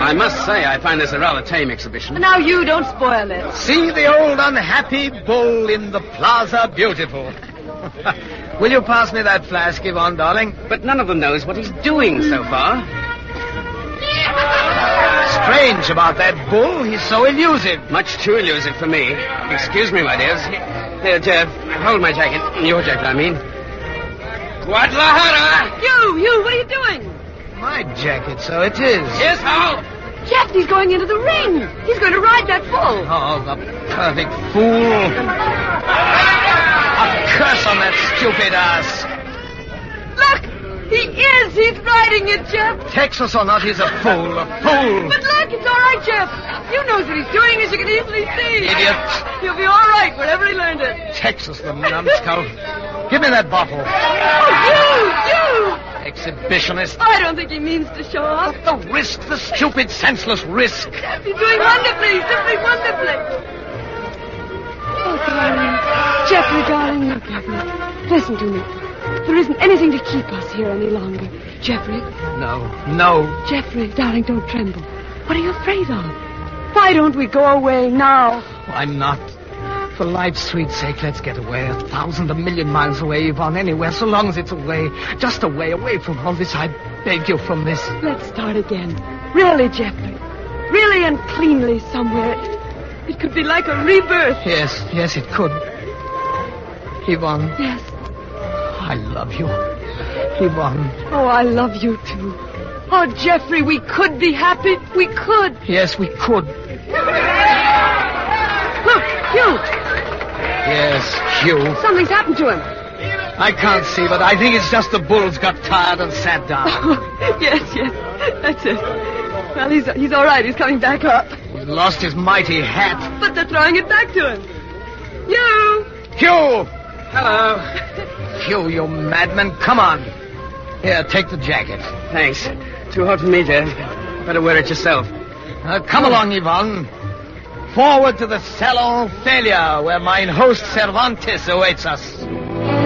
I must say, I find this a rather tame exhibition. Now you don't spoil it. See the old unhappy bull in the Plaza Beautiful. Will you pass me that flask, Yvonne, darling? But none of them knows what he's doing so far. Strange about that bull. He's so elusive. Much too elusive for me. Excuse me, my dears. Here, Jeff, hold my jacket. Your jacket, I mean. Guadalajara! You, what are you doing? My jacket, so it is. Yes, Hal? Jeff, he's going into the ring. He's going to ride that bull. Oh, the perfect fool. A curse on that stupid ass. Look! He is! He's riding it, Jeff! Texas or not, he's a fool. A fool! But look, it's all right, Jeff. You knows what he's doing, as you can easily see. Idiot. He'll be all right wherever he learned it. Texas, the numbskull. Give me that bottle. Oh, you! Exhibitionist. I don't think he means to show off. The risk, the stupid, senseless risk. Jeff, he's doing wonderfully, simply wonderfully. Oh, darling. Jeffrey, darling, look at me. Listen to me. There isn't anything to keep us here any longer. Jeffrey. No. Jeffrey, darling, don't tremble. What are you afraid of? Why don't we go away now? Why not? For life's sweet sake, let's get away. 1,000, 1,000,000 miles away, Yvonne, anywhere, so long as it's away. Just away from all this. I beg you from this. Let's start again. Really, Jeffrey. Really and cleanly somewhere. It could be like a rebirth. Yes, it could. Yvonne. Yes. I love you. Yvonne. Oh, I love you, too. Oh, Jeffrey, we could be happy. We could. Yes, we could. Look, Hugh. Yes, Hugh. Something's happened to him. I can't see, but I think it's just the bull's got tired and sat down. Yes, that's it. Well, he's all right. He's coming back up. He's lost his mighty hat. But they're throwing it back to him. Hugh! Hugh! Hello. Hugh, you madman. Come on. Here, take the jacket. Thanks. Too hot for me, Jeff. Better wear it yourself. Come along, Yvonne. Forward to the Salon Failure, where mine host Cervantes awaits us.